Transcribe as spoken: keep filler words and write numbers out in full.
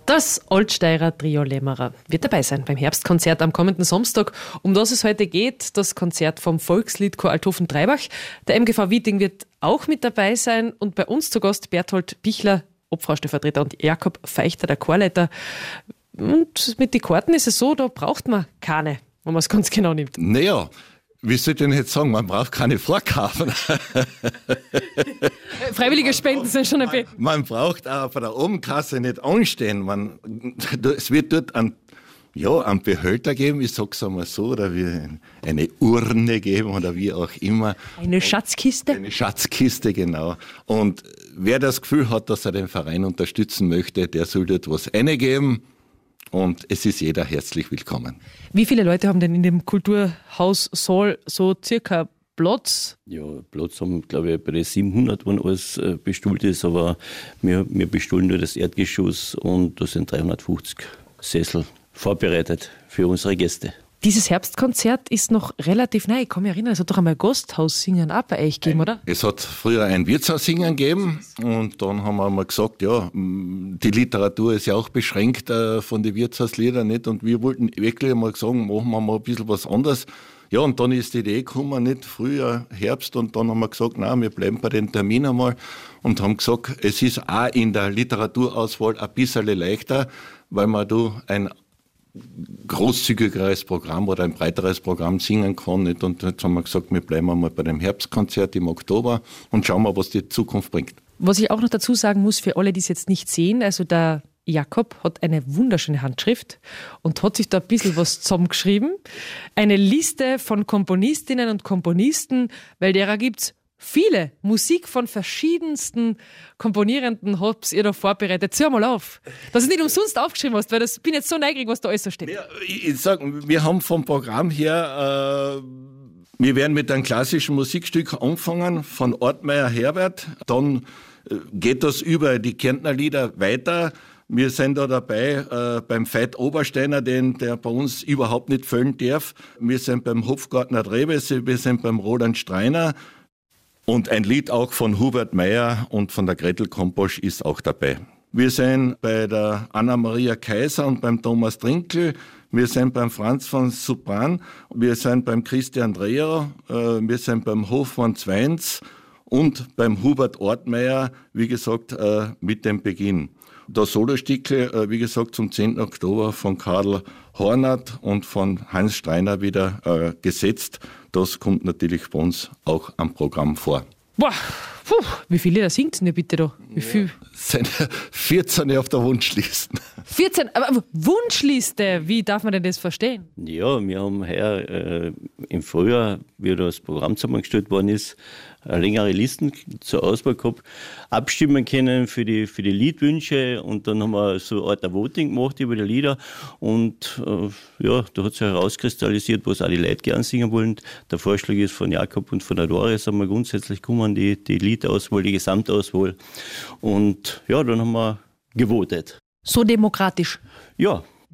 Das Altsteirer Trio Lämmerer wird dabei sein beim Herbstkonzert am kommenden Samstag. Um das es heute geht, das Konzert vom Volksliedchor Althofen-Treibach. Der M G V Wieding wird auch mit dabei sein und bei uns zu Gast Berthold Bichler, Obfrau-Stellvertreter, und Jakob Feichter, der Chorleiter. Und mit den Karten ist es so, da braucht man keine, wenn man es ganz genau nimmt. Naja, wie soll ich denn jetzt sagen, man braucht keine Vorkaufen. Freiwillige Spenden sind schon ein bisschen. Man, man braucht auch bei der Obenkasse nicht anstehen. Man, es wird dort einen, ja, einen Behälter geben, ich sag's einmal so, oder wie eine Urne geben oder wie auch immer. Eine Schatzkiste? Eine Schatzkiste, genau. Und wer das Gefühl hat, dass er den Verein unterstützen möchte, der soll dort was reingeben. Und es ist jeder herzlich willkommen. Wie viele Leute haben denn in dem Kulturhaus Saal so circa Platz? Ja, Platz haben, glaube ich, bei den siebenhundert, wenn alles äh, bestuhlt ist, aber wir, wir bestuhlen nur das Erdgeschoss und da sind dreihundertfünfzig Sessel vorbereitet für unsere Gäste. Dieses Herbstkonzert ist noch relativ neu. Ich kann mich erinnern, es hat doch einmal Gasthaussingen auch bei euch gegeben, oder? Es hat früher ein Wirtshaussingen gegeben und dann haben wir mal gesagt, ja, die Literatur ist ja auch beschränkt äh, von den Wirtshausliedern, nicht? Und wir wollten wirklich mal sagen, machen wir mal ein bisschen was anderes. Ja, und dann ist die Idee gekommen, nicht früher Herbst, und dann haben wir gesagt, nein, wir bleiben bei den Terminen einmal und haben gesagt, es ist auch in der Literaturauswahl ein bisschen leichter, weil man da ein großzügigeres Programm oder ein breiteres Programm singen kann. Nicht? Und jetzt haben wir gesagt, wir bleiben einmal bei dem Herbstkonzert im Oktober und schauen mal, was die Zukunft bringt. Was ich auch noch dazu sagen muss, für alle, die es jetzt nicht sehen, also der Jakob hat eine wunderschöne Handschrift und hat sich da ein bisschen was zusammengeschrieben. Eine Liste von Komponistinnen und Komponisten, weil derer gibt's viele. Musik von verschiedensten Komponierenden habt ihr da vorbereitet. Zähl mal auf. Dass du nicht umsonst aufgeschrieben hast, weil das bin jetzt so neugierig, was da alles so steht. Ja, ich, ich sag, wir haben vom Programm her, äh, wir werden mit einem klassischen Musikstück anfangen, von Ortmeier Herbert. Dann äh, geht das über die Kärntner Lieder weiter. Wir sind da dabei äh, beim Veit Obersteiner, den, der bei uns überhaupt nicht fehlen darf. Wir sind beim Hofgartner Drewes, wir sind beim Roland Streiner. Und ein Lied auch von Hubert Meyer und von der Gretel Komposch ist auch dabei. Wir sind bei der Anna-Maria Kaiser und beim Thomas Trinkel. Wir sind beim Franz von Subran. Wir sind beim Christian Dreher. Wir sind beim Hofmann Zweins und beim Hubert Ortmeier, wie gesagt, mit dem Beginn. Das Solostücke, wie gesagt, zum zehnten Oktober von Karl Hornert und von Hans Streiner wieder äh, gesetzt. Das kommt natürlich bei uns auch am Programm vor. Boah, puh, wie viele da singt denn bitte da? Wie viel? Ja, sind vierzehn auf der Wunschliste. vierzehn, aber Wunschliste, wie darf man denn das verstehen? Ja, wir haben heuer äh, im Frühjahr, wie das Programm zusammengestellt worden ist, eine längere Listen zur Auswahl gehabt, abstimmen können für die, für die Liedwünsche, und dann haben wir so eine Art Voting gemacht über die Lieder, und äh, ja, da hat sich herauskristallisiert, was auch die Leute gern singen wollen. Der Vorschlag ist von Jakob und von der Doris, haben wir grundsätzlich gekommen, die, die Liedauswahl, die Gesamtauswahl, und ja, dann haben wir gewotet. So demokratisch? Ja,